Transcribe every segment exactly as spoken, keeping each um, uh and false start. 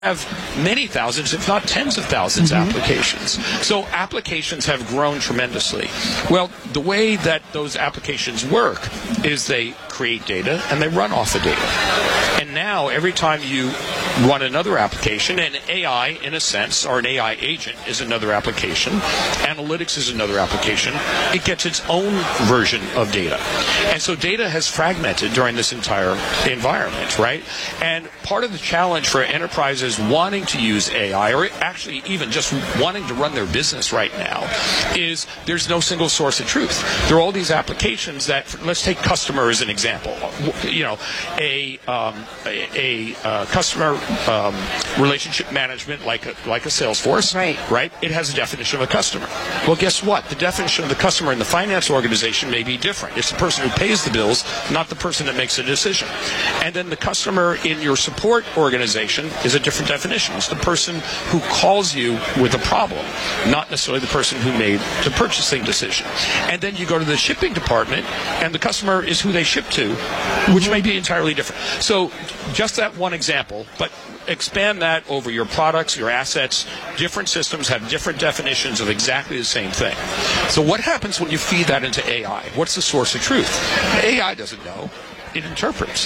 have many thousands, if not tens of thousands, mm-hmm. applications. So applications have grown tremendously. Well, the way that those applications work is they create data and they run off the data. And now every time you run another application, and A I, in a sense, or an A I agent is another application, analytics is another application, it gets its own version of data. And so data has fragmented during this entire environment, right? And part of the challenge for enterprises wanting to use A I, or actually even just wanting to run their business right now, is there's no single source of truth. There are all these applications that, let's take customer as an example. You know, a um, a, a uh, customer um, relationship management, like a, like a Salesforce, right. right? It has a definition of a customer. Well, guess what? The definition of the customer in the finance organization may be different. It's the person who pays the bills, not the person that makes the decision. And then the customer in your support organization is a different definition. It's the person who calls you with a problem, not necessarily the person who made the purchasing decision. And then you go to the shipping department, and the customer is who they ship to, which may be entirely different. So just that one example, but expand that over your products, your assets. Different systems have different definitions of exactly the same thing. So what happens when you feed that into A I? What's the source of truth? A I doesn't know. It interprets.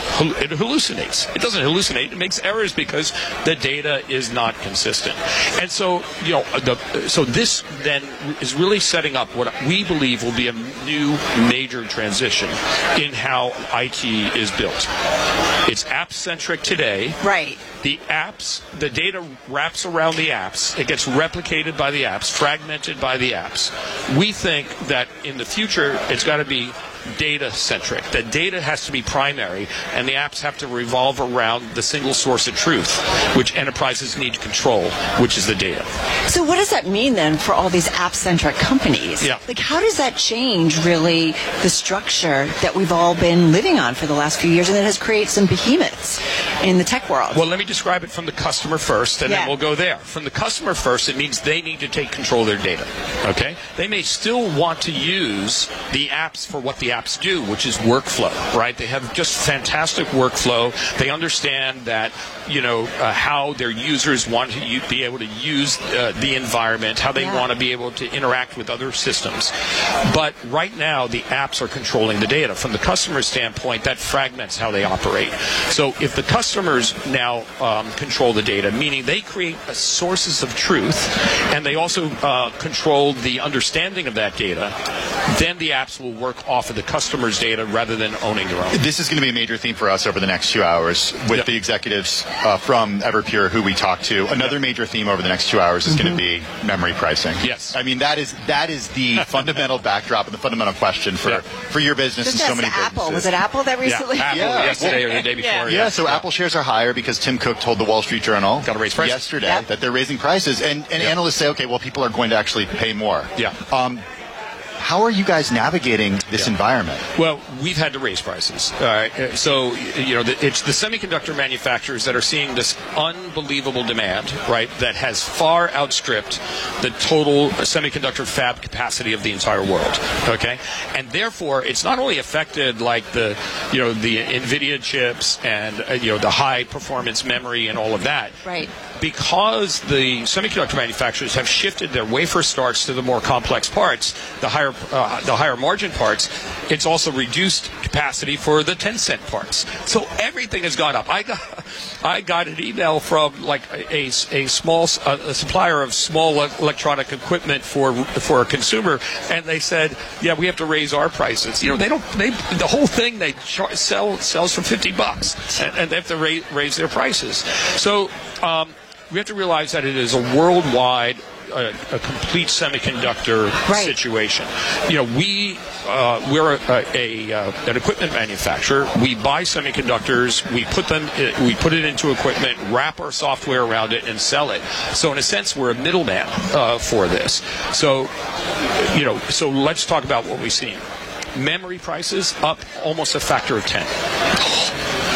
It hallucinates. It doesn't hallucinate. It makes errors because the data is not consistent. And so, you know, the, so this then is really setting up what we believe will be a new major transition in how I T is built. It's app-centric today. Right. The apps, the data wraps around the apps. It gets replicated by the apps, fragmented by the apps. We think that in the future, it's got to be data-centric. The data has to be primary, and the apps have to revolve around the single source of truth, which enterprises need to control, which is the data. So what does that mean then for all these app-centric companies? Yeah. Like, how does that change really the structure that we've all been living on for the last few years, and that has created some behemoths in the tech world? Well, let me describe it from the customer first, and yeah. then we'll go there. From the customer first, it means they need to take control of their data. Okay? They may still want to use the apps for what the apps do, which is workflow, right? They have just fantastic workflow. They understand that, you know, uh, how their users want to u- be able to use uh, the environment, how they yeah. want to be able to interact with other systems. But right now, the apps are controlling the data. From the customer standpoint, that fragments how they operate. So if the customers now um, control the data, meaning they create uh, sources of truth, and they also uh, control the understanding of that data, then the apps will work off of the customer's data rather than owning their own. This is going to be a major theme for us over the next two hours with yep. the executives uh, from Everpure who we talked to. Another yep. major theme over the next two hours is mm-hmm. going to be memory pricing. Yes. I mean, that is that is the fundamental backdrop and the fundamental question for, yep. for your business Just and so many Apple. businesses. Was it Apple that recently? Yeah, Apple yeah. yesterday or the day before. yeah. Yeah, yeah. so yeah. Apple shares are higher because Tim Cook told the Wall Street Journal Got to raise prices. yesterday yep. that they're raising prices. And, and yep. analysts say, okay, well, people are going to actually pay more. Yeah. Um, How are you guys navigating this yeah. environment? Well, we've had to raise prices. All right. So, you know, it's the semiconductor manufacturers that are seeing this unbelievable demand, right, that has far outstripped the total semiconductor fab capacity of the entire world. Okay. And therefore, it's not only affected like the, you know, the NVIDIA chips and, uh, you know, the high performance memory and all of that. Right. Because the semiconductor manufacturers have shifted their wafer starts to the more complex parts, the higher uh, the higher margin parts, it's also reduced capacity for the ten cent parts. So everything has gone up. I got I got an email from like a, a small a, a supplier of small electronic equipment for for a consumer, and they said, yeah, we have to raise our prices. You know, they don't. They the whole thing they char- sell sells for fifty bucks, and, and they have to raise, raise their prices. So. Um, We have to realize that it is a worldwide, uh, a complete semiconductor right. situation. You know, we uh, we're a, a, a uh, an equipment manufacturer. We buy semiconductors, we put them, we put it into equipment, wrap our software around it, and sell it. So in a sense, we're a middleman uh, for this. So, you know, so let's talk about what we've seen. Memory prices up almost a factor of ten.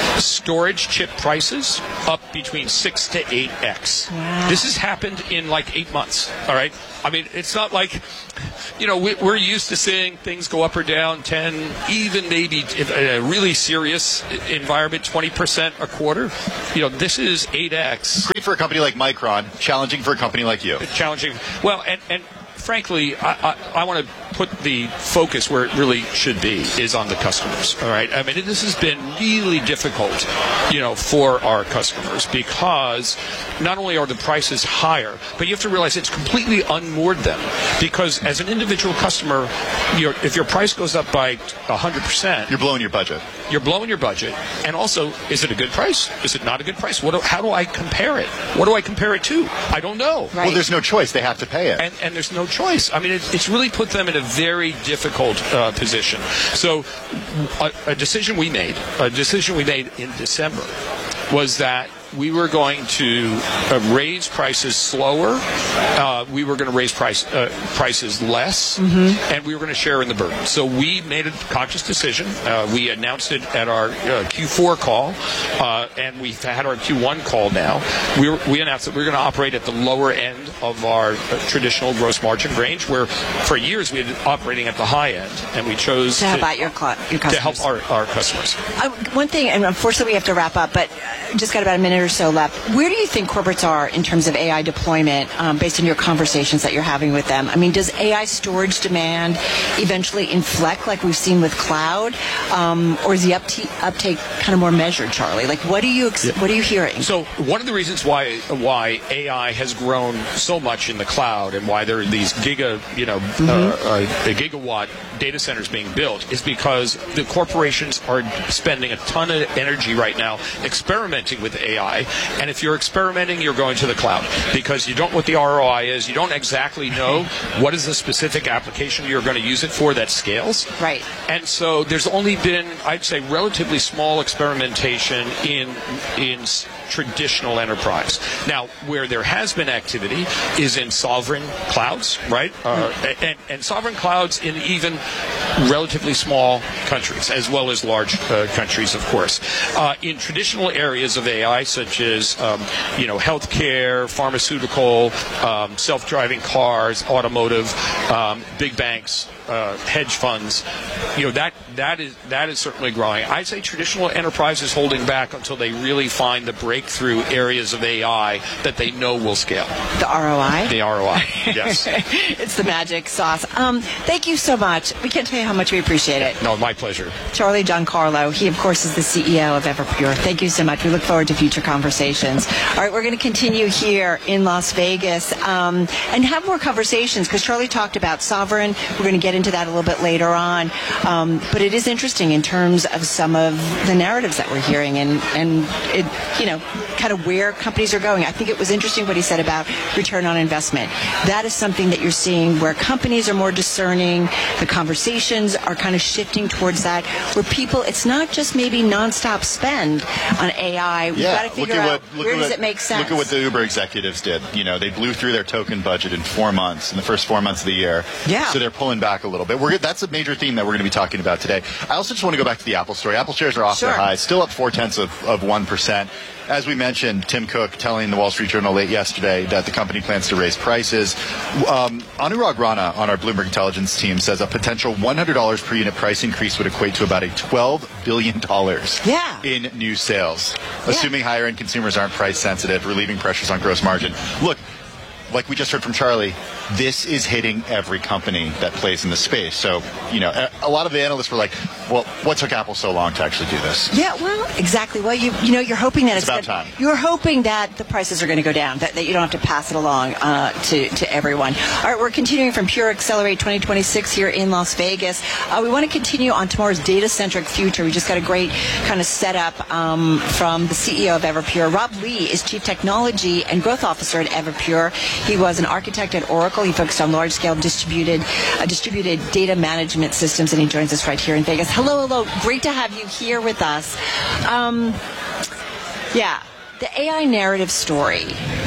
storage chip prices up between six to eight x. Wow. This has happened in like eight months. All right. I mean, it's not like, you know, we, we're used to seeing things go up or down ten, even maybe in a really serious environment, twenty percent a quarter. You know, this is eight x. Great for a company like Micron, challenging for a company like you. Challenging. Well, and, and frankly, I, I, I want to put the focus where it really should be, is on the customers. All right. I mean, this has been really difficult, you know, for our customers, because not only are the prices higher, but you have to realize it's completely unmoored them. Because as an individual customer, you're, if your price goes up by one hundred percent, You're blowing your budget. You're blowing your budget. And also, is it a good price? Is it not a good price? What do, how do I compare it? What do I compare it to? I don't know. Right. Well, there's no choice. They have to pay it. And, and there's no choice. I mean, it, it's really put them in a very difficult uh, position. So a, a decision we made, a decision we made in December, was that we were going to uh, raise prices slower. Uh, we were going to raise price uh, prices less, mm-hmm. and we were going to share in the burden. So we made a conscious decision. Uh, we announced it at our uh, Q four call, uh, and we've had our Q one call now. We, were, we announced that we we're going to operate at the lower end of our uh, traditional gross margin range, where for years we had been operating at the high end, and we chose to to, help out your, cl- your customers. to help our, our customers. Uh, one thing, and unfortunately we have to wrap up, but just got about a minute or so left. Where do you think corporates are in terms of A I deployment, um, based on your conversations that you're having with them? I mean, does A I storage demand eventually inflect like we've seen with cloud, um, or is the uptake, uptake kind of more measured, Charlie? Like, what are you ex- Yeah. what are you hearing? So one of the reasons why why A I has grown so much in the cloud, and why there are these giga, you know, mm-hmm. uh, uh, gigawatt data centers being built, is because the corporations are spending a ton of energy right now experimenting with A I. And if you're experimenting, you're going to the cloud, because you don't know what the R O I is. You don't exactly know what is the specific application you're going to use it for that scales. Right. And so there's only been, I'd say, relatively small experimentation in in traditional enterprise. Now, where there has been activity is in sovereign clouds, right? Uh, and, and sovereign clouds in even relatively small countries, as well as large uh, countries, of course. Uh, in traditional areas of A I, such as um, you know, healthcare, pharmaceutical, um, self-driving cars, automotive, um, big banks, uh, hedge funds, you know, that that is that is certainly growing. I'd say traditional enterprise is holding back until they really find the breakthrough areas of A I that they know will scale. The R O I? The R O I, yes. It's the magic sauce. Um, thank you so much. We can't tell you how much we appreciate it. No, my pleasure. Charlie Giancarlo, he, of course, is the C E O of Everpure. Thank you so much. We look forward to future conversations. All right, we're going to continue here in Las Vegas um, and have more conversations, because Charlie talked about sovereign. We're going to get into that a little bit later on. Um, but it is interesting in terms of some of the narratives that we're hearing, and, and it, you know, kind of where companies are going. I think it was interesting what he said about return on investment. That is something that you're seeing where companies are more discerning. The conversations are kind of shifting towards that, where people, it's not just maybe nonstop spend on A I. We've yeah, got to figure look at out what, look where at does what, it make sense. Look at what the Uber executives did. You know, they blew through their token budget in four months, in the first four months of the year. Yeah. So they're pulling back a little bit. We're, that's a major theme that we're going to be talking about today. I also just want to go back to the Apple story. Apple shares are off Sure. their highs, still up four-tenths of, of one percent. As we mentioned, Tim Cook telling the Wall Street Journal late yesterday that the company plans to raise prices. Um, Anurag Rana on our Bloomberg Intelligence team says a potential one hundred dollars per unit price increase would equate to about a twelve billion dollars yeah. in new sales, yeah. assuming higher-end consumers aren't price sensitive, relieving pressures on gross margin. Look, like we just heard from Charlie, this is hitting every company that plays in the space. So, you know, a, a lot of the analysts were like, well, what took Apple so long to actually do this? Yeah, well, exactly. Well, you you know, you're hoping that It's it's, about gonna, time. You're hoping that the prices are going to go down, that, that you don't have to pass it along uh, to, to everyone. All right, we're continuing from Pure Accelerate twenty twenty-six here in Las Vegas. Uh, we want to continue on tomorrow's data-centric future. We just got a great kind of setup um, from the C E O of Everpure. Rob Lee is Chief Technology and Growth Officer at Everpure. He was an architect at Oracle. He focused on large-scale distributed uh, distributed data management systems, and he joins us right here in Vegas. Hello, hello. Great to have you here with us. Um, yeah, the A I narrative story.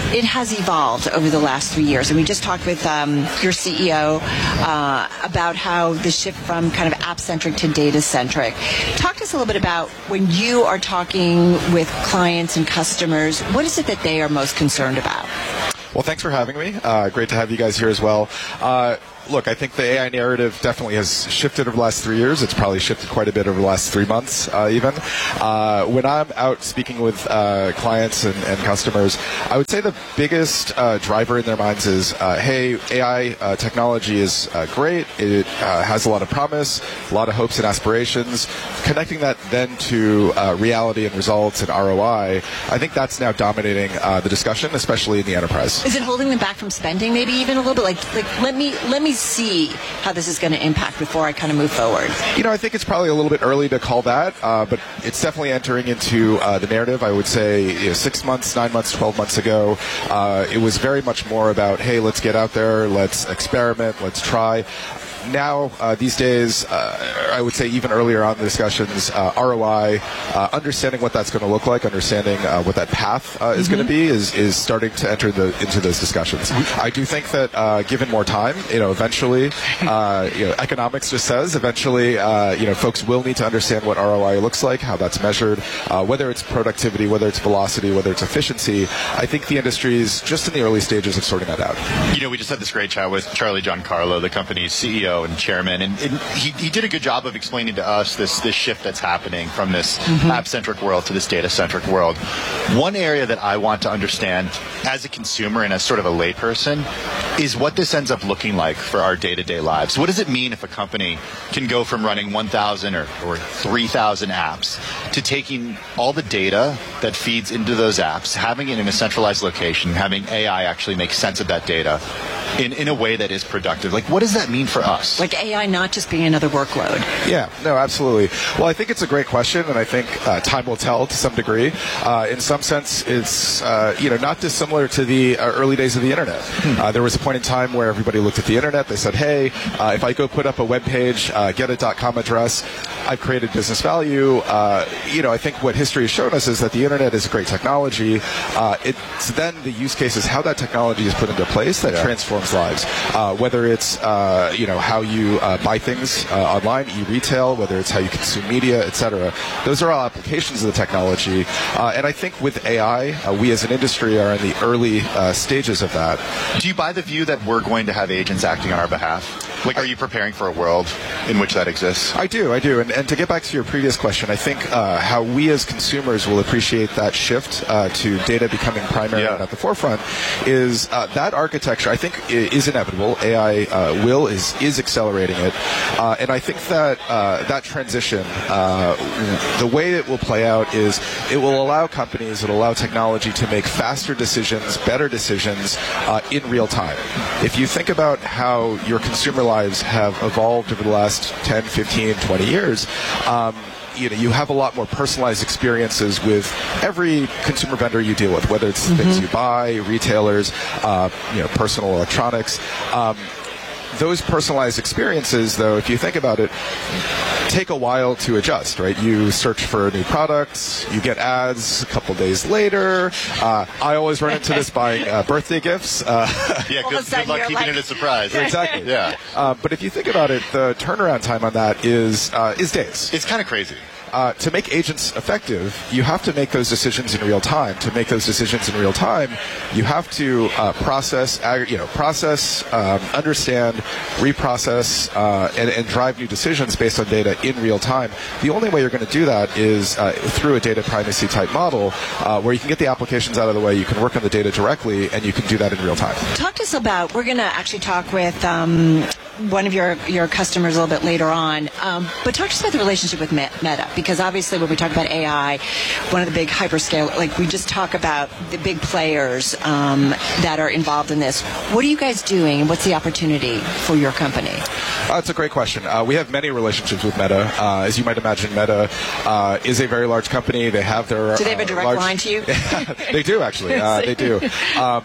it has evolved over the last three years. And we just talked with um, your C E O uh, about how the shift from kind of app-centric to data-centric. Talk to us a little bit about when you are talking with clients and customers, what is it that they are most concerned about? Well, thanks for having me. Uh, great to have you guys here as well. Uh, Look, I think the A I narrative definitely has shifted over the last three years. It's probably shifted quite a bit over the last three months, uh, even. Uh, when I'm out speaking with uh, clients and, and customers, I would say the biggest uh, driver in their minds is, uh, hey, A I uh, technology is uh, great. It uh, has a lot of promise, a lot of hopes and aspirations. Connecting that then to uh, reality and results and R O I, I think that's now dominating uh, the discussion, especially in the enterprise. Is it holding them back from spending, maybe even a little bit? Like, like let me let me see how this is going to impact before I kind of move forward? You know, I think it's probably a little bit early to call that, uh, but it's definitely entering into uh, the narrative. I would say you know, six months, nine months, twelve months ago, uh, it was very much more about, hey, let's get out there, let's experiment, let's try. Now, uh, these days, uh, I would say even earlier on in the discussions, uh, R O I, uh, understanding what that's going to look like, understanding uh, what that path uh, is mm-hmm. going to be, is is starting to enter the into those discussions. I do think that uh, given more time, you know, eventually, uh, you know, economics just says eventually, uh, you know, folks will need to understand what R O I looks like, how that's measured, uh, whether it's productivity, whether it's velocity, whether it's efficiency. I think the industry is just in the early stages of sorting that out. You know, we just had this great chat with Charlie Giancarlo, the company's C E O and chairman, and, and he, he did a good job of explaining to us this this shift that's happening from this mm-hmm. app-centric world to this data-centric world. One area that I want to understand as a consumer and as sort of a layperson is what this ends up looking like for our day-to-day lives. What does it mean if a company can go from running one thousand or, or three thousand apps to taking all the data that feeds into those apps, having it in a centralized location, having A I actually make sense of that data in, in a way that is productive? Like, what does that mean for us? Like A I not just being another workload. Yeah, no, absolutely. Well, I think it's a great question, and I think uh, time will tell to some degree. Uh, in some sense, it's uh, you know not dissimilar to the uh, early days of the internet. Hmm. Uh, there was a point in time where everybody looked at the internet. They said, "Hey, uh, if I go put up a web page, uh, get a .com address, I've created business value." Uh, you know, I think what history has shown us is that the internet is a great technology. Uh, it's then the use cases, how that technology is put into place, that yeah. transforms lives. Uh, whether it's uh, you know how you uh, buy things uh, online, e-retail, whether it's how you consume media, et cetera. Those are all applications of the technology. Uh, and I think with A I, uh, we as an industry are in the early uh, stages of that. Do you buy the view that we're going to have agents acting on our behalf? Like, are you preparing for a world in which that exists? I do, I do. And, and to get back to your previous question, I think uh, how we as consumers will appreciate that shift uh, to data becoming primary yeah. and at the forefront is uh, that architecture, I think, is inevitable. A I uh, will, is, is accelerating it. Uh, and I think that uh, that transition, uh, the way it will play out is it will allow companies, it will allow technology to make faster decisions, better decisions uh, in real time. If you think about how your consumer lives have evolved over the last ten, fifteen, twenty years, um, you know, you have a lot more personalized experiences with every consumer vendor you deal with, whether it's mm-hmm. things you buy, retailers, uh, you know, personal electronics. Um, Those personalized experiences, though, if you think about it, take a while to adjust, right? You search for new products, you get ads a couple days later. Uh, I always run into this buying uh, birthday gifts. Uh, yeah, good, good luck keeping like... it a surprise. Exactly. Yeah. Uh, but if you think about it, the turnaround time on that is uh, is days. It's kind of crazy. Uh, to make agents effective, you have to make those decisions in real time. To make those decisions in real time, you have to uh, process, ag- you know, process, um, understand, reprocess, uh, and, and drive new decisions based on data in real time. The only way you're going to do that is uh, through a data primacy type model, uh, where you can get the applications out of the way, you can work on the data directly, and you can do that in real time. Talk to us about. We're going to actually talk with um, one of your your customers a little bit later on, um, but talk to us about the relationship with Meta. Because obviously when we talk about A I, one of the big hyperscale, like we just talk about the big players um, that are involved in this. What are you guys doing, and what's the opportunity for your company? Uh, that's a great question. Uh, we have many relationships with Meta. Uh, as you might imagine, Meta uh, is a very large company. They have their... Do they have a direct uh, large... line to you? They do, actually. Uh, they do. Um,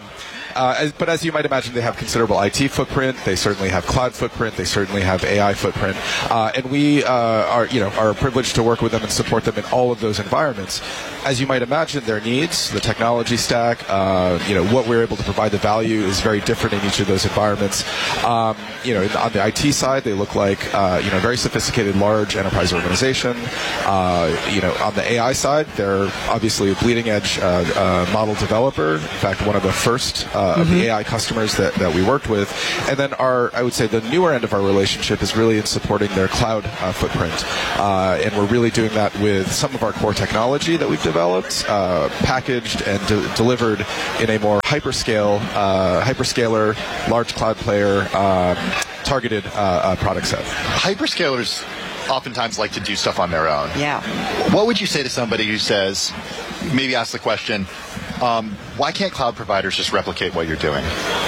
Uh, as, but as you might imagine, they have considerable I T footprint. They certainly have cloud footprint. They certainly have A I footprint. Uh, and we uh, are, you know, are privileged to work with them and support them in all of those environments. As you might imagine, their needs, the technology stack, uh, you know, what we're able to provide, the value is very different in each of those environments. Um, you know, on the I T side, they look like, uh, you know, very sophisticated, large enterprise organization. Uh, you know, on the A I side, they're obviously a bleeding edge uh, uh, model developer. In fact, one of the first uh, mm-hmm. of the A I customers that, that we worked with. And then our, I would say, the newer end of our relationship is really in supporting their cloud uh, footprint. Uh, and we're really doing that with some of our core technology that we've developed, uh, packaged and de- delivered in a more hyperscale, uh, hyperscaler, large cloud player, uh, targeted uh, uh, product set. Hyperscalers oftentimes like to do stuff on their own. Yeah. What would you say to somebody who says, maybe ask the question, um, why can't cloud providers just replicate what you're doing?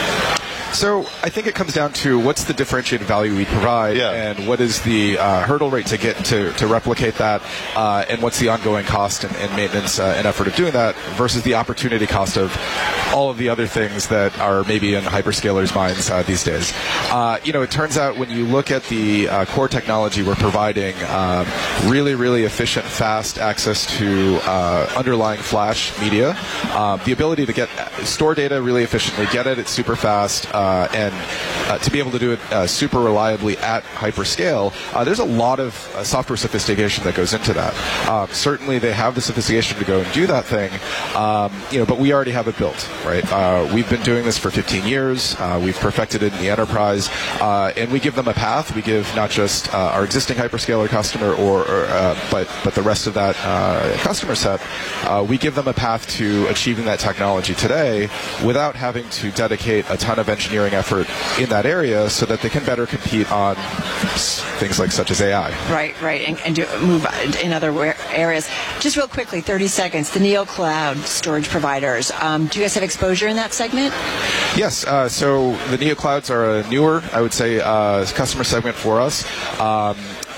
So I think it comes down to what's the differentiated value we provide, yeah. and what is the uh, hurdle rate to get to, to replicate that, uh, and what's the ongoing cost and, and maintenance uh, and effort of doing that versus the opportunity cost of all of the other things that are maybe in hyperscalers' minds uh, these days. Uh, you know, it turns out when you look at the uh, core technology we're providing, um, really, really efficient, fast access to uh, underlying flash media, uh, the ability to get store data really efficiently, get it, it's super fast. Uh, Uh, and uh, to be able to do it uh, super reliably at hyperscale, uh, there's a lot of uh, software sophistication that goes into that. Uh, certainly, they have the sophistication to go and do that thing, um, you know. But we already have it built, right? Uh, we've been doing this for fifteen years. Uh, we've perfected it in the enterprise, uh, and we give them a path. We give not just uh, our existing hyperscaler customer, or, or uh, but but the rest of that uh, customer set. Uh, we give them a path to achieving that technology today without having to dedicate a ton of engineering effort in that area so that they can better compete on things like such as A I. Right, right, and, and do, move in other areas. Just real quickly, thirty seconds, the NeoCloud storage providers. Um, do you guys have exposure in that segment? Yes, uh, so the NeoClouds are a newer, I would say, uh, customer segment for us. Um,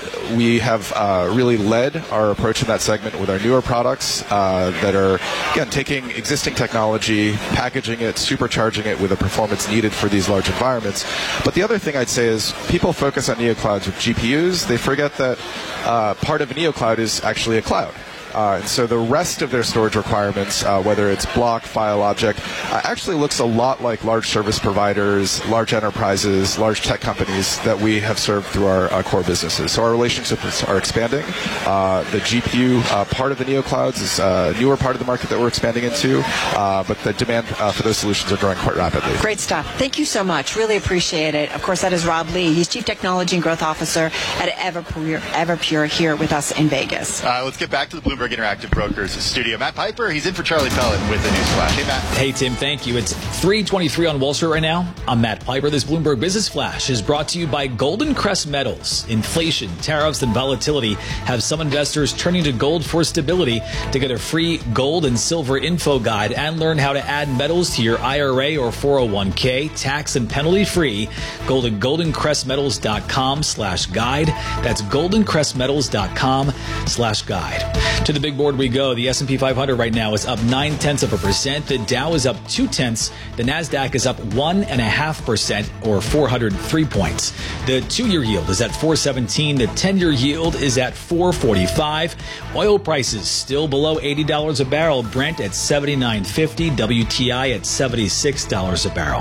We have uh, really led our approach in that segment with our newer products uh, that are, again, taking existing technology, packaging it, supercharging it with the performance needed for these large environments. But the other thing I'd say is people focus on NeoClouds with G P Us. They forget that uh, part of a NeoCloud is actually a cloud. Uh, and so the rest of their storage requirements, uh, whether it's block, file, object, uh, actually looks a lot like large service providers, large enterprises, large tech companies that we have served through our uh, core businesses. So our relationships are expanding. Uh, the G P U uh, part of the NeoClouds is a newer part of the market that we're expanding into, uh, but the demand uh, for those solutions are growing quite rapidly. Great stuff. Thank you so much. Really appreciate it. Of course, that is Rob Lee. He's Chief Technology and Growth Officer at Everpure, Everpure here with us in Vegas. Uh, let's get back to the Bloomberg Interactive Brokers studio. Matt Piper, he's in for Charlie Pellet with the news flash. Hey, Matt. Hey, Tim. Thank you. It's three twenty-three on Wall Street right now. I'm Matt Piper. This Bloomberg Business Flash is brought to you by Golden Crest Metals. Inflation, tariffs, and volatility have some investors turning to gold for stability. To get a free gold and silver info guide and learn how to add metals to your I R A or four oh one k, tax and penalty free, go to goldencrestmetals.com slash guide. That's goldencrestmetals.com slash guide. To the big board we go. The S and P five hundred right now is up nine tenths of a percent. The Dow is up two tenths. The Nasdaq is up one and a half percent, or four hundred three points. The two-year yield is at four seventeen. The ten-year yield is at four forty-five. Oil prices still below eighty dollars a barrel. Brent at seventy-nine fifty. W T I at seventy-six dollars a barrel.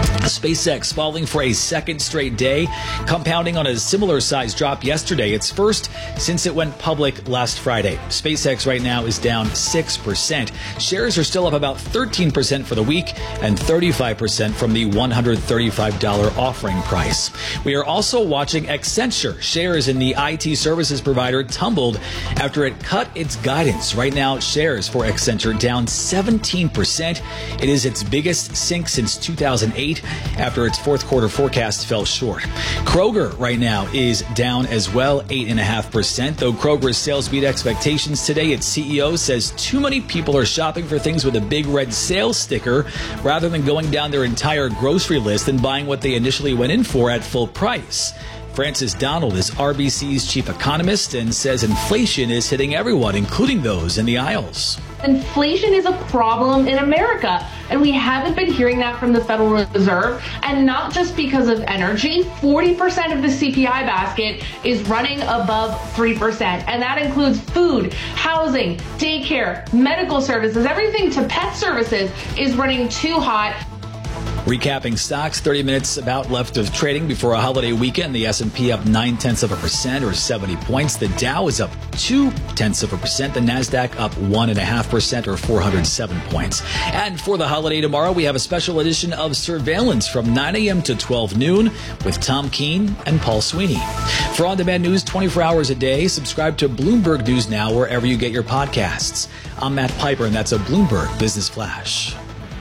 SpaceX falling for a second straight day, compounding on a similar size drop yesterday. Its first since it went public last Friday. SpaceX right now is down six percent. Shares are still up about thirteen percent for the week and thirty-five percent from the one hundred thirty-five dollars offering price. We are also watching Accenture. Shares in the I T services provider tumbled after it cut its guidance. Right now, shares for Accenture down seventeen percent. It is its biggest sink since two thousand eight after its fourth quarter forecast fell short. Kroger right now is down as well, eight point five percent. Though Kroger's sales beat expectations today, its C E O says too many people are shopping for things with a big red sales sticker rather than going down their entire grocery list and buying what they initially went in for at full price. Francis Donald is R B C's chief economist and says inflation is hitting everyone, including those in the aisles. Inflation is a problem in America, and we haven't been hearing that from the Federal Reserve, and not just because of energy. forty percent of the C P I basket is running above three percent, and that includes food, housing, daycare, medical services, everything to pet services is running too hot. Recapping stocks, thirty minutes about left of trading before a holiday weekend. The S and P up nine tenths of a percent or seventy points. The Dow is up two tenths of a percent. The Nasdaq up one and a half percent or four hundred seven points. And for the holiday tomorrow, we have a special edition of Surveillance from nine a.m. to twelve noon with Tom Keene and Paul Sweeney. For on-demand news twenty-four hours a day, subscribe to Bloomberg News Now wherever you get your podcasts. I'm Matt Piper, and that's a Bloomberg Business Flash.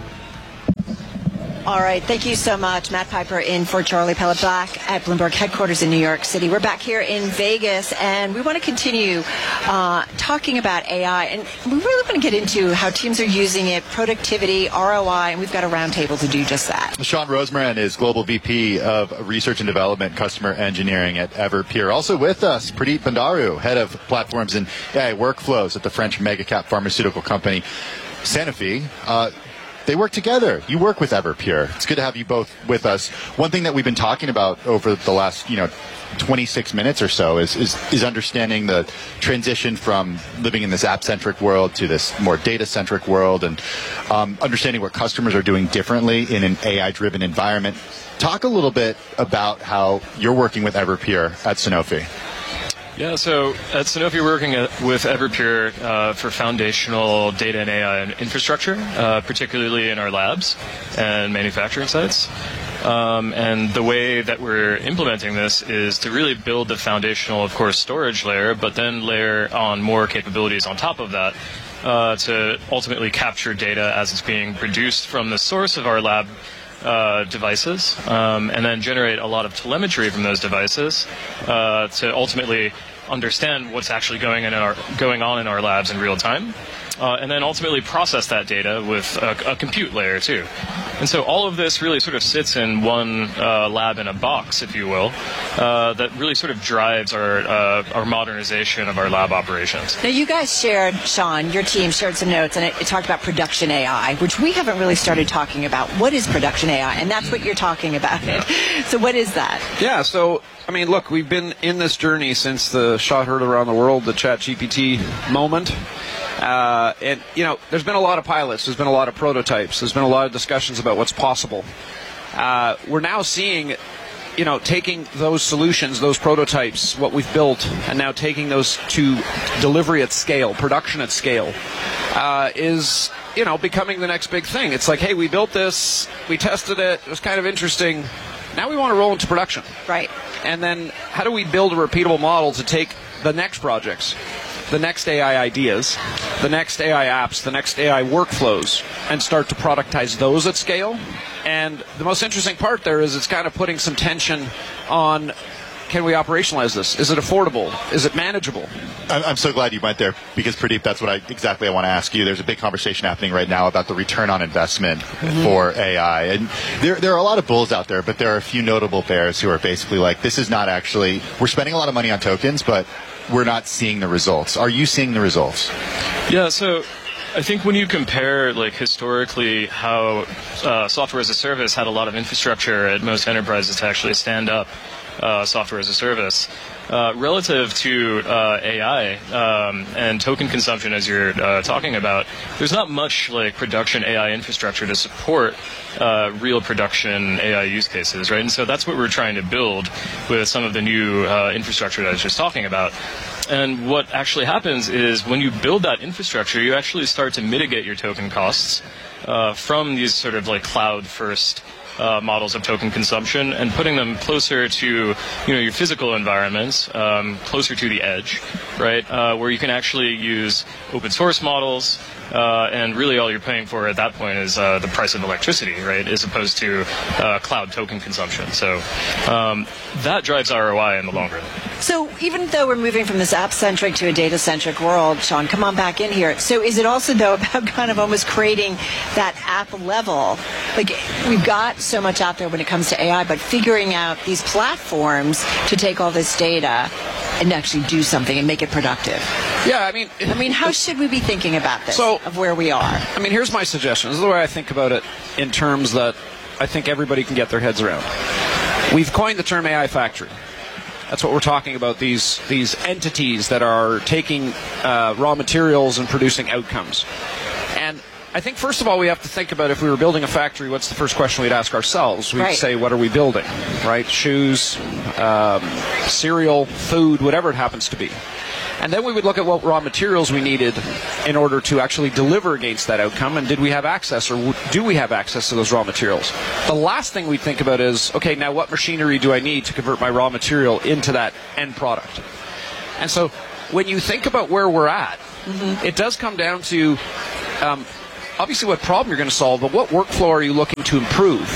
All right. Thank you so much. Matt Piper in for Charlie Pellet Black at Bloomberg headquarters in New York City. We're back here in Vegas, and we want to continue uh, talking about A I. And we really want to get into how teams are using it, productivity, R O I, and we've got a roundtable to do just that. Sean Rosemarin is Global V P of Research and Development, Customer Engineering at Everpure. Also with us, Pradeep Bhandaru, Head of Platforms and A I Workflows at the French mega-cap pharmaceutical company Sanofi. Uh, They work together. You work with Everpure. It's good to have you both with us. One thing that we've been talking about over the last, you know, twenty-six minutes or so is, is, is understanding the transition from living in this app-centric world to this more data-centric world, and um, understanding what customers are doing differently in an A I-driven environment. Talk a little bit about how you're working with Everpure at Sanofi. Yeah, so at Sanofi, we're working at, with Everpure uh, for foundational data and A I infrastructure, uh, particularly in our labs and manufacturing sites. Um, and the way that we're implementing this is to really build the foundational, of course, storage layer, but then layer on more capabilities on top of that uh, to ultimately capture data as it's being produced from the source of our lab Uh, devices, um, and then generate a lot of telemetry from those devices uh, to ultimately understand what's actually going in our going on in our labs in real time, uh, and then ultimately process that data with a, a compute layer too. And so all of this really sort of sits in one uh, lab in a box, if you will, uh, that really sort of drives our uh, our modernization of our lab operations. Now, you guys shared, Sean, your team shared some notes, and it, it talked about production A I, which we haven't really started talking about. What is production A I? And that's what you're talking about. Yeah. So what is that? Yeah, so, I mean, look, we've been in this journey since the shot heard around the world, the ChatGPT moment. Uh, and, you know, there's been a lot of pilots. There's been a lot of prototypes. There's been a lot of discussions about what's possible. Uh, we're now seeing, you know, taking those solutions, those prototypes, what we've built, and now taking those to delivery at scale, production at scale, uh, is, you know, becoming the next big thing. It's like, hey, we built this, we tested it, it was kind of interesting. Now we want to roll into production. Right. And then how do we build a repeatable model to take the next projects, the next A I ideas, the next A I apps, the next A I workflows, and start to productize those at scale? And the most interesting part there is it's kind of putting some tension on, can we operationalize this? Is it affordable? Is it manageable? I'm so glad you went there, because, Pradeep, that's what I exactly I want to ask you. There's a big conversation happening right now about the return on investment mm-hmm. for A I. And there, there are a lot of bulls out there, but there are a few notable bears who are basically like, this is not actually, we're spending a lot of money on tokens, but we're not seeing the results. Are you seeing the results? Yeah, so I think when you compare, like, historically how uh, software as a service had a lot of infrastructure at most enterprises to actually stand up uh, software as a service, uh, relative to uh, A I um, and token consumption, as you're uh, talking about, there's not much like production A I infrastructure to support uh, real production A I use cases, right? And so that's what we're trying to build with some of the new uh, infrastructure that I was just talking about. And what actually happens is when you build that infrastructure, you actually start to mitigate your token costs uh, from these sort of like cloud-first Uh, models of token consumption, and putting them closer to, you know, your physical environments, um, closer to the edge, right, uh, where you can actually use open source models, uh, and really all you're paying for at that point is uh, the price of electricity, right, as opposed to uh, cloud token consumption. So um, that drives R O I in the long run. So even though we're moving from this app-centric to a data-centric world, Sean, come on back in here. So is it also, though, about kind of almost creating that app level? Like, we've got so much out there when it comes to A I, but figuring out these platforms to take all this data and actually do something and make it productive. Yeah, I mean... I mean, how should we be thinking about this, so, of where we are? I mean, here's my suggestion. This is the way I think about it in terms that I think everybody can get their heads around. We've coined the term A I factory. That's what we're talking about, these these entities that are taking uh, raw materials and producing outcomes. And I think, first of all, we have to think about if we were building a factory, what's the first question we'd ask ourselves? We'd right. say, what are we building? Right? Shoes, um, cereal, food, whatever it happens to be. And then we would look at what raw materials we needed in order to actually deliver against that outcome, and did we have access, or do we have access to those raw materials? The last thing we'd think about is, okay, now what machinery do I need to convert my raw material into that end product? And so when you think about where we're at, mm-hmm. it does come down to um, obviously what problem you're going to solve, but what workflow are you looking to improve?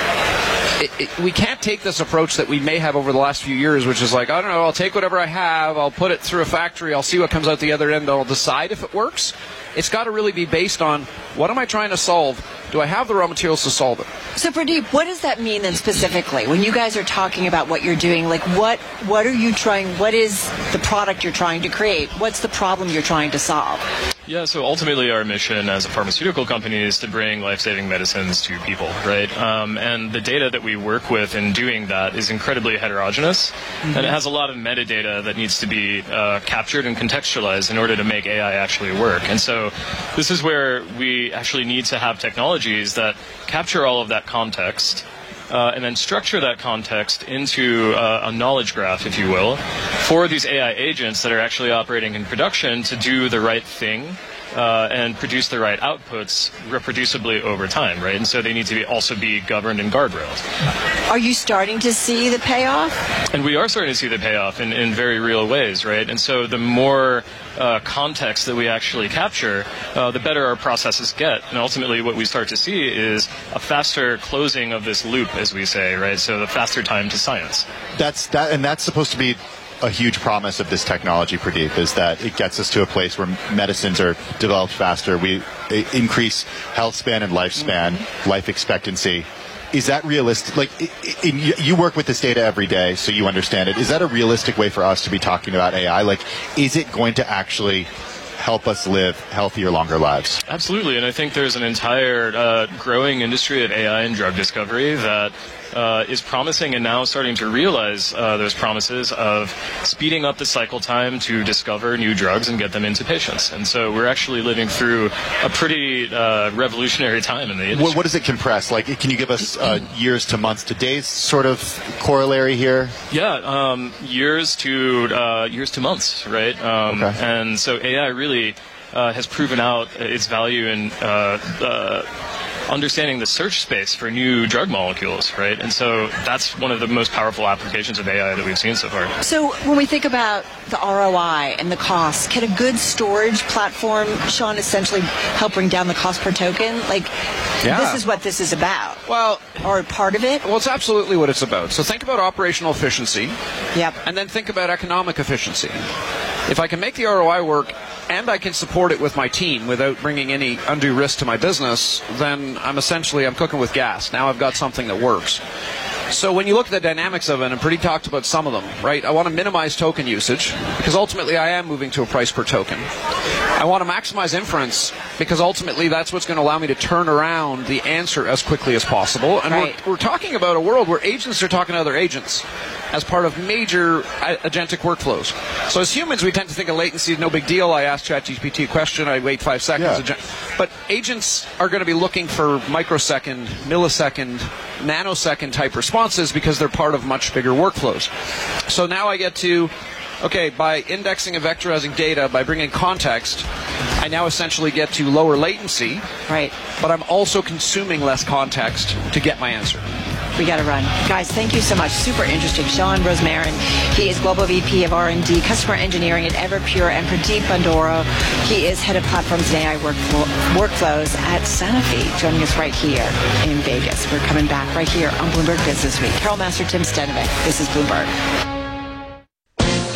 It, it, we can't take this approach that we may have over the last few years, which is like, I don't know, I'll take whatever I have, I'll put it through a factory, I'll see what comes out the other end, I'll decide if it works. It's got to really be based on, what am I trying to solve? Do I have the raw materials to solve it? So, Pradeep, what does that mean then specifically? When you guys are talking about what you're doing, like what what are you trying, what is the product you're trying to create? What's the problem you're trying to solve? Yeah, so ultimately our mission as a pharmaceutical company is to bring life-saving medicines to people, right? Um, and the data that we work with in doing that is incredibly heterogeneous, mm-hmm. and it has a lot of metadata that needs to be uh, captured and contextualized in order to make A I actually work. And so this is where we actually need to have technologies that capture all of that context, Uh, and then structure that context into uh, a knowledge graph, if you will, for these A I agents that are actually operating in production to do the right thing uh, and produce the right outputs reproducibly over time, right? And so they need to be also be governed in guardrails. Are you starting to see the payoff? And we are starting to see the payoff in, in very real ways, right? And so the more uh, context that we actually capture, uh, the better our processes get. And ultimately what we start to see is a faster closing of this loop, as we say, right? So the faster time to science. That's that, and that's supposed to be a huge promise of this technology, Pradeep, is that it gets us to a place where medicines are developed faster. We increase health span and lifespan, mm-hmm. life expectancy. Is that realistic? Like, in, in, you work with this data every day, so you understand it. Is that a realistic way for us to be talking about A I? Like, is it going to actually help us live healthier, longer lives? Absolutely, and I think there's an entire uh, growing industry of A I and drug discovery that uh, is promising and now starting to realize uh, those promises of speeding up the cycle time to discover new drugs and get them into patients. And so we're actually living through a pretty uh, revolutionary time in the industry. What, what does it compress? Like, can you give us uh, years to months to days sort of corollary here? Yeah, um, years to uh, years to months, right? Um, okay. And so A I really uh, has proven out its value in uh, uh, understanding the search space for new drug molecules, right? And so that's one of the most powerful applications of A I that we've seen so far. So when we think about the R O I and the cost, can a good storage platform, Sean, essentially help bring down the cost per token? Like, yeah. This is what this is about. Well, or part of it? Well, it's absolutely what it's about. So think about operational efficiency. Yep. And then think about economic efficiency. If I can make the R O I work and I can support it with my team without bringing any undue risk to my business, then I'm essentially, I'm cooking with gas. Now I've got something that works. So when you look at the dynamics of it, and Pradeep talked about some of them, right? I want to minimize token usage because ultimately I am moving to a price per token. I want to maximize inference because ultimately that's what's going to allow me to turn around the answer as quickly as possible. And right. we're, we're talking about a world where agents are talking to other agents as part of major agentic workflows. So as humans, we tend to think of latency is no big deal. I ask ChatGPT a question, I wait five seconds. Yeah. But agents are going to be looking for microsecond, millisecond, nanosecond type responses because they're part of much bigger workflows. So now I get to, okay, by indexing and vectorizing data, by bringing context, I now essentially get to lower latency. Right. But I'm also consuming less context to get my answer. We got to run. Guys, thank you so much. Super interesting. Sean Rosmarin, he is Global V P of R and D, Customer Engineering at Everpure, and Pradeep Bandora, he is Head of Platforms and A I workflow, Workflows at Sanofi, joining us right here in Vegas. We're coming back right here on Bloomberg Business Week. Carol Master, Tim Stenovic. This is Bloomberg.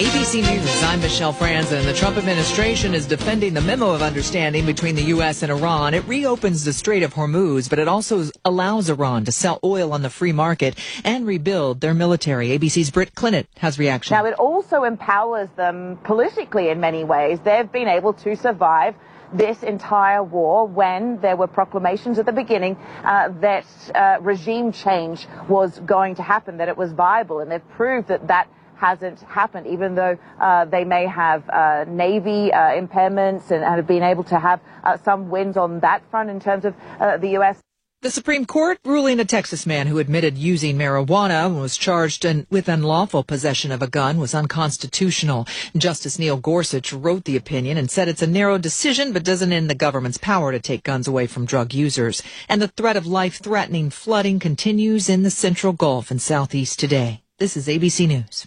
A B C News, I'm Michelle Franzen. The Trump administration is defending the memo of understanding between the U S and Iran. It reopens the Strait of Hormuz, but it also allows Iran to sell oil on the free market and rebuild their military. A B C's Britt Clinton has reaction. Now, it also empowers them politically in many ways. They've been able to survive this entire war when there were proclamations at the beginning uh, that uh, regime change was going to happen, that it was viable, and they've proved that that hasn't happened, even though uh, they may have uh, Navy uh, impairments and, and have been able to have uh, some wins on that front in terms of uh, the U S. The Supreme Court ruling a Texas man who admitted using marijuana and was charged in, with unlawful possession of a gun was unconstitutional. Justice Neil Gorsuch wrote the opinion and said it's a narrow decision but doesn't end the government's power to take guns away from drug users. And the threat of life-threatening flooding continues in the Central Gulf and Southeast today. This is A B C News.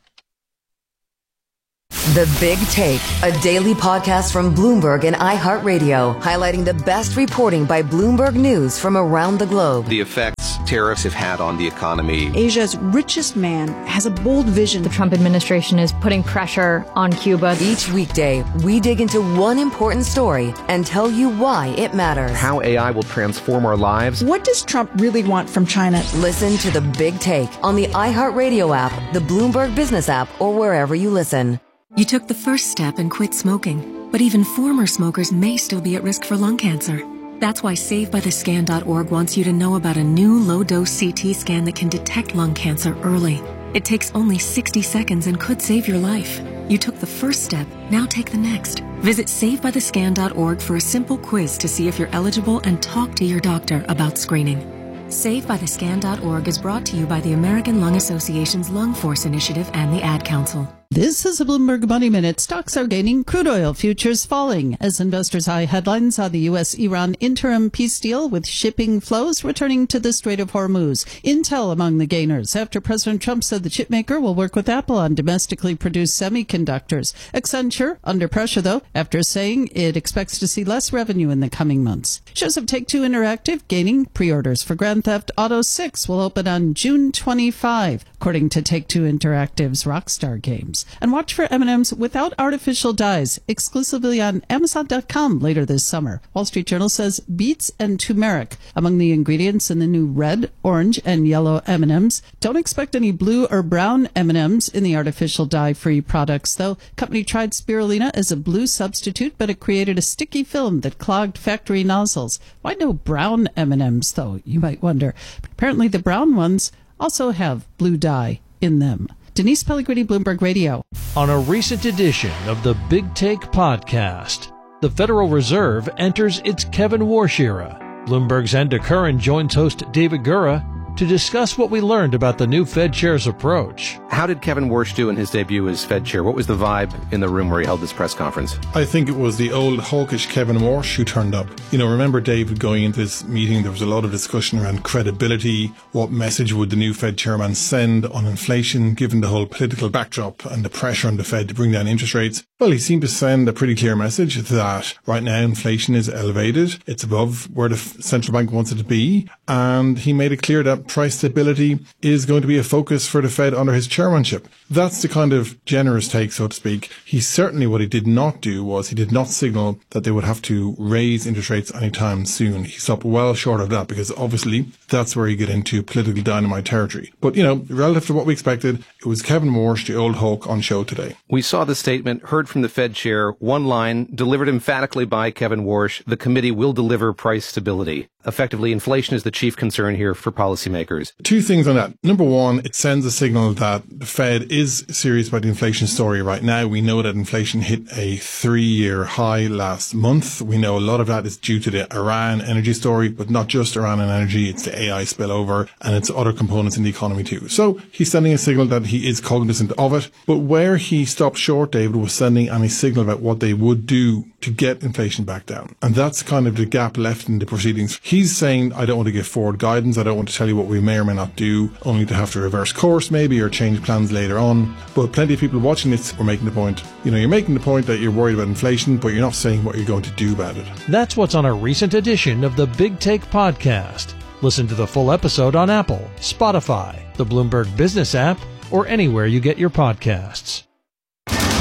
The Big Take, a daily podcast from Bloomberg and iHeartRadio, highlighting the best reporting by Bloomberg News from around the globe. The effects tariffs have had on the economy. Asia's richest man has a bold vision. The Trump administration is putting pressure on Cuba. Each weekday, we dig into one important story and tell you why it matters. How A I will transform our lives. What does Trump really want from China? Listen to The Big Take on the iHeartRadio app, the Bloomberg Business app, or wherever you listen. You took the first step and quit smoking, but even former smokers may still be at risk for lung cancer. That's why Save By The Scan dot org wants you to know about a new low-dose C T scan that can detect lung cancer early. It takes only sixty seconds and could save your life. You took the first step, now take the next. Visit Save By The Scan dot org for a simple quiz to see if you're eligible and talk to your doctor about screening. Save By The Scan dot org is brought to you by the American Lung Association's Lung Force Initiative and the Ad Council. This is a Bloomberg Money Minute. Stocks are gaining, crude oil futures falling as investors eye headlines on the U S Iran interim peace deal with shipping flows returning to the Strait of Hormuz. Intel among the gainers after President Trump said the chipmaker will work with Apple on domestically produced semiconductors. Accenture under pressure, though, after saying it expects to see less revenue in the coming months. Shares of Take-Two Interactive gaining. Pre-orders for Grand Theft Auto six will open on June twenty-fifth, according to Take-Two Interactive's Rockstar Games. And watch for M and M's without artificial dyes exclusively on Amazon dot com later this summer. Wall Street Journal says beets and turmeric among the ingredients in the new red, orange, and yellow M and M's. Don't expect any blue or brown M and M's in the artificial dye-free products, though. Company tried spirulina as a blue substitute, but it created a sticky film that clogged factory nozzles. Why no brown M and M's, though, you might wonder. But apparently the brown ones also have blue dye in them. Denise Pellegrini, Bloomberg Radio. On a recent edition of the Big Take podcast, the Federal Reserve enters its Kevin Warsh era. Bloomberg's Enda Curran joins host David Gura to discuss what we learned about the new Fed chair's approach. How did Kevin Warsh do in his debut as Fed chair? What was the vibe in the room where he held this press conference? I think it was the old hawkish Kevin Warsh who turned up. You know, remember, David, going into this meeting, there was a lot of discussion around credibility. What message would the new Fed chairman send on inflation, given the whole political backdrop and the pressure on the Fed to bring down interest rates? Well, he seemed to send a pretty clear message that right now inflation is elevated. It's above where the central bank wants it to be. And he made it clear that price stability is going to be a focus for the Fed under his chairmanship. That's the kind of generous take, so to speak. He certainly, what he did not do was he did not signal that they would have to raise interest rates anytime soon. He stopped well short of that because obviously that's where you get into political dynamite territory. But, you know, relative to what we expected, it was Kevin Warsh, the old hawk, on show today. We saw the statement, heard from the Fed chair, one line, delivered emphatically by Kevin Warsh, the committee will deliver price stability. Effectively, inflation is the chief concern here for policymakers. Two things on that. Number one, it sends a signal that the Fed is serious about the inflation story right now. We know that inflation hit a three-year high last month. We know a lot of that is due to the Iran energy story, but not just Iran and energy. It's the A I spillover and it's other components in the economy too. So he's sending a signal that he is cognizant of it. But where he stopped short, David, was sending any signal about what they would do to get inflation back down. And that's kind of the gap left in the proceedings. He's saying, I don't want to give forward guidance. I don't want to tell you what we may or may not do, only to have to reverse course maybe or change plans later on. But plenty of people watching this were making the point, you know, you're making the point that you're worried about inflation, but you're not saying what you're going to do about it. That's what's on a recent edition of the Big Take podcast. Listen to the full episode on Apple, Spotify, the Bloomberg Business app, or anywhere you get your podcasts.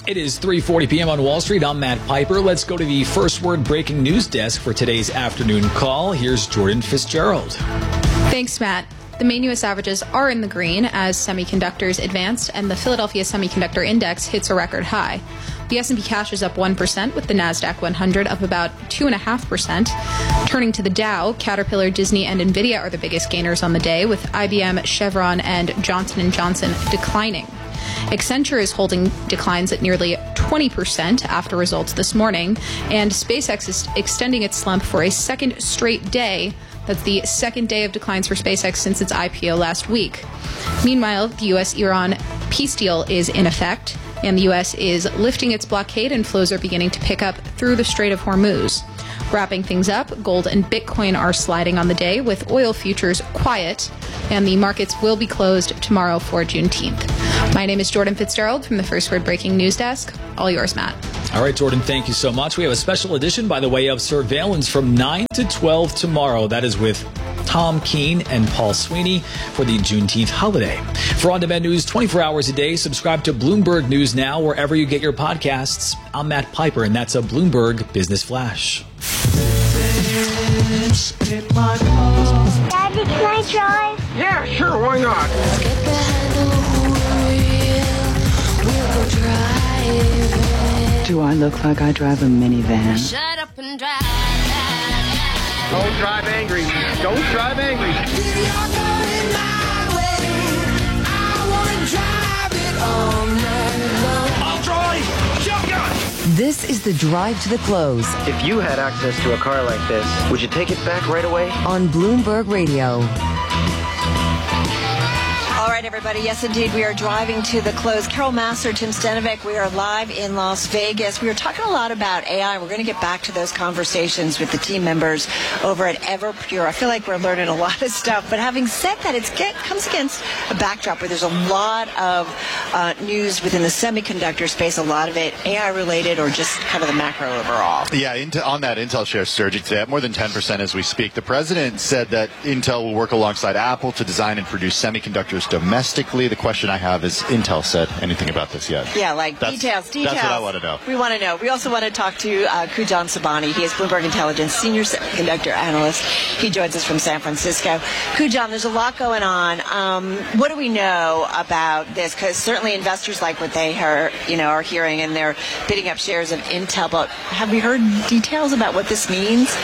It is three forty p.m. on Wall Street. I'm Matt Piper. Let's go to the First Word breaking news desk for today's afternoon call. Here's Jordan Fitzgerald. Thanks, Matt. The main U S averages are in the green as semiconductors advanced and the Philadelphia Semiconductor Index hits a record high. The S and P cash is up one percent with the NASDAQ one hundred up about two point five percent. Turning to the Dow, Caterpillar, Disney, and NVIDIA are the biggest gainers on the day, with I B M, Chevron, and Johnson and Johnson declining. Accenture is holding declines at nearly twenty percent after results this morning, and SpaceX is extending its slump for a second straight day. That's the second day of declines for SpaceX since its I P O last week. Meanwhile, the U S Iran peace deal is in effect, and the U S is lifting its blockade and flows are beginning to pick up through the Strait of Hormuz. Wrapping things up, gold and Bitcoin are sliding on the day, with oil futures quiet, and the markets will be closed tomorrow for Juneteenth. My name is Jordan Fitzgerald from the First Word Breaking News Desk. All yours, Matt. All right, Jordan, thank you so much. We have a special edition by the way of surveillance from nine to twelve tomorrow. That is with Tom Keene and Paul Sweeney for the Juneteenth holiday. For on-demand news twenty-four hours a day, subscribe to Bloomberg News Now wherever you get your podcasts. I'm Matt Piper, and that's a Bloomberg Business Flash. Daddy, can I drive? Yeah, sure, why not? Do I look like I drive a minivan? Shut up and drive. Don't drive angry. Don't drive angry. I'll drive. Shotgun. This is the drive to the close. If you had access to a car like this, would you take it back right away? On Bloomberg Radio. All right, everybody. Yes, indeed. We are driving to the close. Carol Massar, Tim Stenovic. We are live in Las Vegas. We were talking a lot about A I. We're going to get back to those conversations with the team members over at Everpure. I feel like we're learning a lot of stuff. But having said that, it comes against a backdrop where there's a lot of uh, news within the semiconductor space, a lot of it A I related or just kind of the macro overall. Yeah, Intel, on that, Intel share surging today at more than ten percent as we speak. The president said that Intel will work alongside Apple to design and produce semiconductors domestically. The question I have is, Intel said anything about this yet? Yeah, like that's, details, details. That's what I want to know. We want to know. We also want to talk to uh, Kujan Sabani. He is Bloomberg Intelligence Senior Semiconductor Analyst. He joins us from San Francisco. Kujan, there's a lot going on. Um, what do we know about this? Because certainly investors like what they are, you know, are hearing, and they're bidding up shares of Intel. But have we heard details about what this means?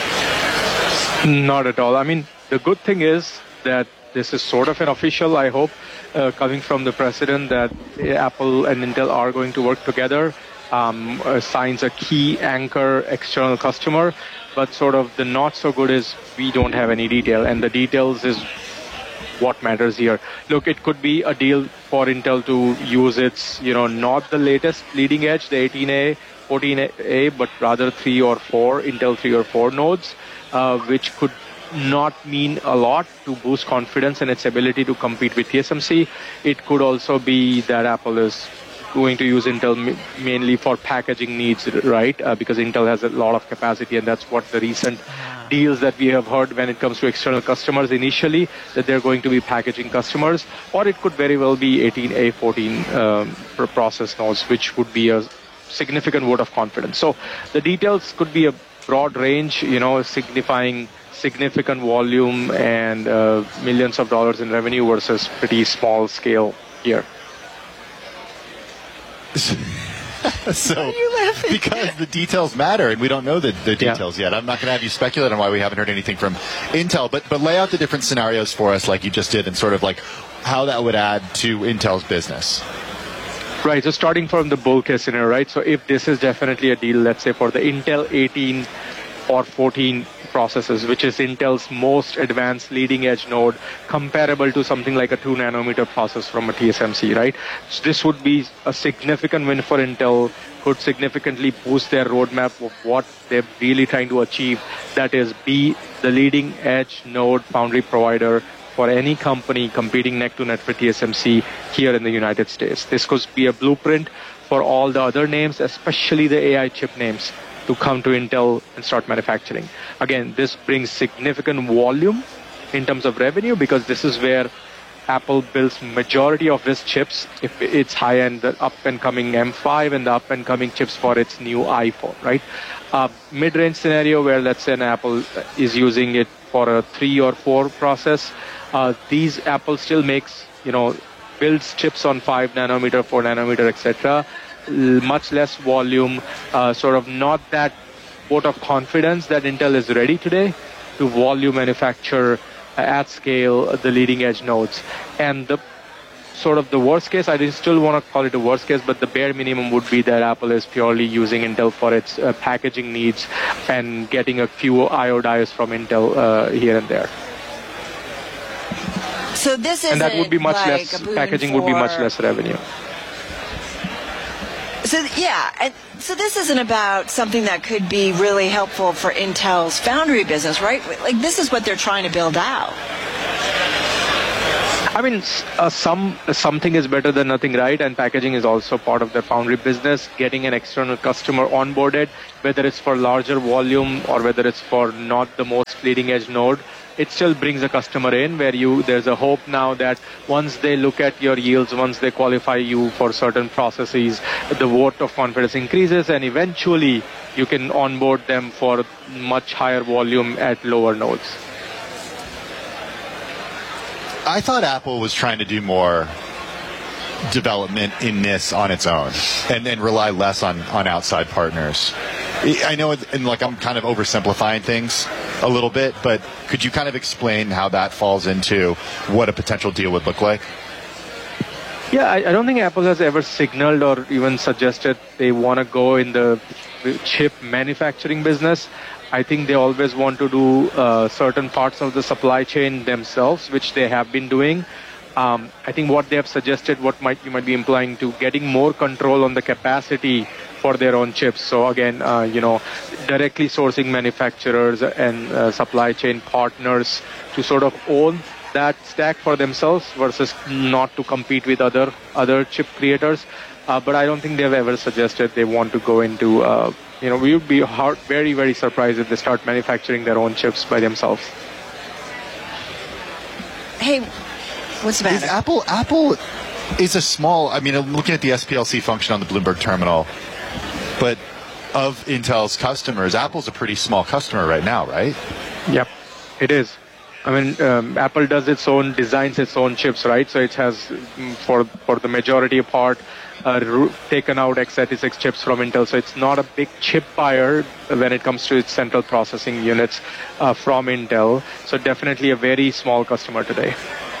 Not at all. I mean, the good thing is that this is sort of an official, I hope, uh, coming from the president that Apple and Intel are going to work together. Um, uh, signs a key anchor external customer, but sort of the not so good is we don't have any detail, and the details is what matters here. Look, it could be a deal for Intel to use its, you know, not the latest leading edge, the eighteen A, fourteen A, but rather three or four, Intel three or four nodes, uh, which could not mean a lot to boost confidence in its ability to compete with T S M C. It could also be that Apple is going to use Intel mainly for packaging needs, right? Uh, because Intel has a lot of capacity, and that's what the recent deals that we have heard when it comes to external customers initially, that they're going to be packaging customers. Or it could very well be eighteen A, fourteen um, process nodes, which would be a significant vote of confidence. So the details could be a broad range, you know, signifying significant volume and uh, millions of dollars in revenue versus pretty small scale here. So, because the details matter, and we don't know the, the details yeah. yet. I'm not going to have you speculate on why we haven't heard anything from Intel, but but lay out the different scenarios for us, like you just did, and sort of like how that would add to Intel's business. Right. So starting from the bull case scenario, right? So if this is definitely a deal, let's say for the Intel eighteen or fourteen processes, which is Intel's most advanced leading edge node, comparable to something like a two nanometer process from a T S M C, right? So this would be a significant win for Intel, could significantly boost their roadmap of what they're really trying to achieve. That is, be the leading edge node foundry provider for any company competing neck to neck with T S M C here in the United States. This could be a blueprint for all the other names, especially the A I chip names, to come to Intel and start manufacturing. Again, this brings significant volume in terms of revenue, because this is where Apple builds majority of its chips, if it's high-end, the up-and-coming M five and the up-and-coming chips for its new iPhone, right? Uh, mid-range scenario where, let's say, an Apple is using it for a three or four process, uh, these Apple still makes, you know, builds chips on five nanometer, four nanometer, et cetera. Much less volume, uh, sort of not that vote of confidence that Intel is ready today to volume manufacture uh, at scale the leading edge nodes. And the sort of the worst case, I still want to call it a worst case, but the bare minimum would be that Apple is purely using Intel for its uh, packaging needs and getting a few I O dies from Intel uh, here and there. So this is and that would be much like less, packaging for... would be much less revenue. So yeah, and so this isn't about something that could be really helpful for Intel's foundry business, right? Like this is what they're trying to build out. I mean, uh, some something is better than nothing, right? And packaging is also part of their foundry business. Getting an external customer onboarded, whether it's for larger volume or whether it's for not the most leading edge node, it still brings a customer in where you there's a hope now that once they look at your yields, once they qualify you for certain processes, the vote of confidence increases and eventually you can onboard them for much higher volume at lower nodes. I thought Apple was trying to do more development in this on its own and then rely less on, on outside partners. I know, and like I'm kind of oversimplifying things a little bit, but could you kind of explain how that falls into what a potential deal would look like? Yeah, I, I don't think Apple has ever signaled or even suggested they want to go in the chip manufacturing business. I think they always want to do uh, certain parts of the supply chain themselves, which they have been doing. Um, I think what they have suggested, what might you might be implying to getting more control on the capacity for their own chips. So again, uh, you know, directly sourcing manufacturers and uh, supply chain partners to sort of own that stack for themselves versus not to compete with other other chip creators. Uh, but I don't think they've ever suggested they want to go into, uh, you know, we would be hard, very, very surprised if they start manufacturing their own chips by themselves. Hey, what's the matter? Is Apple, Apple is a small, I mean, I'm looking at the S P L C function on the Bloomberg terminal, but of Intel's customers, Apple's a pretty small customer right now, right? Yep, it is. I mean, um, Apple does its own, designs its own chips, right? So it has, for for the majority part, uh, taken out x eighty-six chips from Intel. So it's not a big chip buyer when it comes to its central processing units uh, from Intel. So definitely a very small customer today.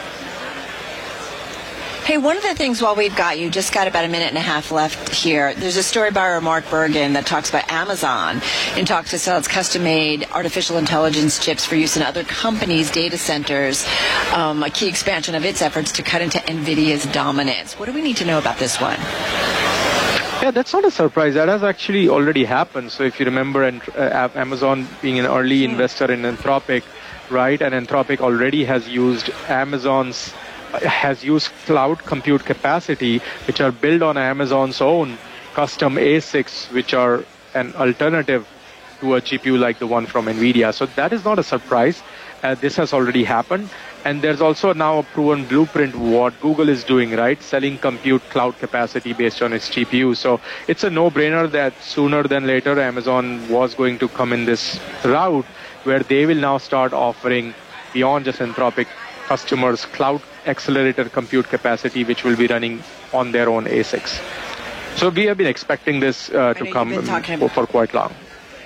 Hey, one of the things while we've got you, just got about a minute and a half left here. There's a story by Mark Bergen that talks about Amazon and talks to sell its custom-made artificial intelligence chips for use in other companies' data centers, um, a key expansion of its efforts to cut into NVIDIA's dominance. What do we need to know about this one? Yeah, that's not a surprise. That has actually already happened. So if you remember, uh, Amazon being an early mm. investor in Anthropic, right, and Anthropic already has used Amazon's has used cloud compute capacity, which are built on Amazon's own custom A SICs, which are an alternative to a G P U like the one from NVIDIA. So that is not a surprise. Uh, this has already happened. And there's also now a proven blueprint what Google is doing, right? Selling compute cloud capacity based on its G P U. So it's a no-brainer that sooner than later, Amazon was going to come in this route where they will now start offering beyond just Anthropic customers cloud accelerator compute capacity, which will be running on their own A SICs. So we have been expecting this uh, to come for, for quite long.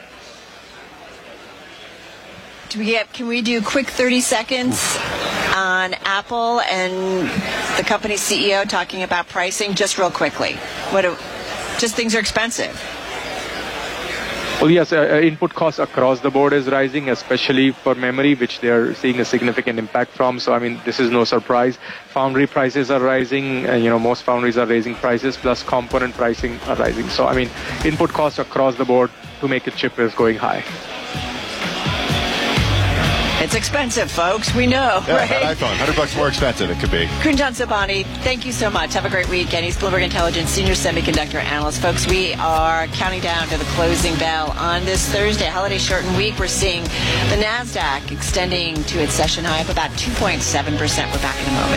Do we get, can we do quick thirty seconds on Apple and the company's C E O talking about pricing, just real quickly? What? Do, just things are expensive. Well, yes, uh, input costs across the board is rising, especially for memory, which they're seeing a significant impact from. So, I mean, this is no surprise. Foundry prices are rising. Uh, you know, most foundries are raising prices, plus component pricing are rising. So, I mean, input costs across the board to make a chip is going high. It's expensive, folks. We know, yeah, right? That iPhone, one hundred bucks more expensive it could be. Kunjan Sobhani, thank you so much. Have a great weekend. He's Bloomberg Intelligence Senior Semiconductor Analyst. Folks, we are counting down to the closing bell on this Thursday, holiday shortened week. We're seeing the NASDAQ extending to its session high of about two point seven percent. We're back in a moment.